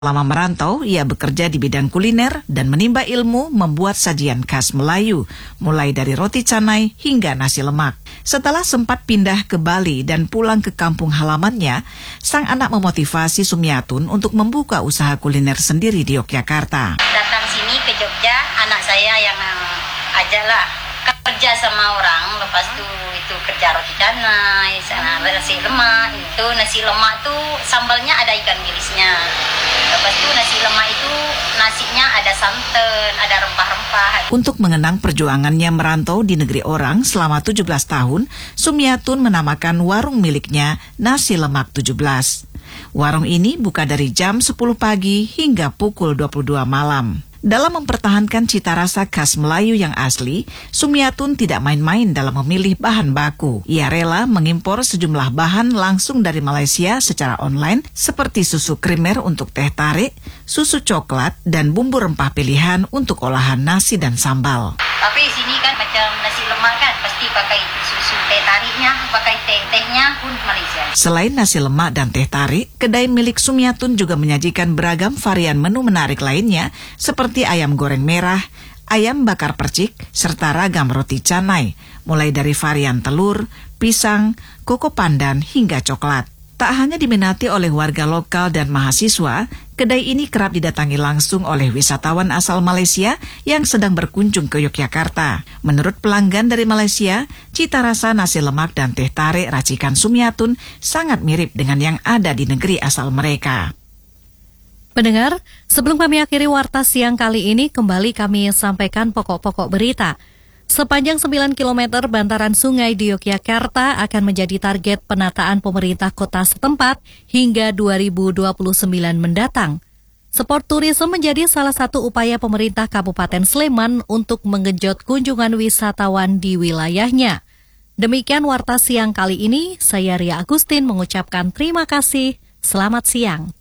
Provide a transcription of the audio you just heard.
Selama merantau, ia bekerja di bidang kuliner dan menimba ilmu membuat sajian khas Melayu, mulai dari roti canai hingga nasi lemak. Setelah sempat pindah ke Bali dan pulang ke kampung halamannya, sang anak memotivasi Sumiatun untuk membuka usaha kuliner sendiri di Yogyakarta. Datang sini ke Jogja, anak saya yang ajaklah kerja sama orang, lepas itu kerja roti canai, nasi lemak. Itu nasi lemak tuh sambalnya ada ikan birisnya. Lepas itu nasi lemak itu nasinya ada santan, ada rempah-rempah. Untuk mengenang perjuangannya merantau di negeri orang selama 17 tahun, Sumiatun menamakan warung miliknya Nasi Lemak 17. Warung ini buka dari jam 10 pagi hingga pukul 22 malam. Dalam mempertahankan cita rasa khas Melayu yang asli, Sumiatun tidak main-main dalam memilih bahan baku. Ia rela mengimpor sejumlah bahan langsung dari Malaysia secara online seperti susu krimer untuk teh tarik, susu coklat, dan bumbu rempah pilihan untuk olahan nasi dan sambal. Tapi sini kan macam nasi lemak kan, pasti pakai susu teh tariknya, pakai tehnya pun Malaysia. Selain nasi lemak dan teh tarik, kedai milik Sumiatun juga menyajikan beragam varian menu menarik lainnya seperti ayam goreng merah, ayam bakar percik, serta ragam roti canai, mulai dari varian telur, pisang, koko pandan hingga coklat. Tak hanya diminati oleh warga lokal dan mahasiswa, kedai ini kerap didatangi langsung oleh wisatawan asal Malaysia yang sedang berkunjung ke Yogyakarta. Menurut pelanggan dari Malaysia, cita rasa nasi lemak dan teh tarik racikan Sumiatun sangat mirip dengan yang ada di negeri asal mereka. Pendengar, sebelum kami akhiri Warta Siang kali ini, kembali kami sampaikan pokok-pokok berita. Sepanjang 9 km bantaran sungai di Yogyakarta akan menjadi target penataan pemerintah kota setempat hingga 2029 mendatang. Sport tourism menjadi salah satu upaya pemerintah Kabupaten Sleman untuk menggenjot kunjungan wisatawan di wilayahnya. Demikian Warta Siang kali ini, saya Ria Agustin mengucapkan terima kasih. Selamat siang.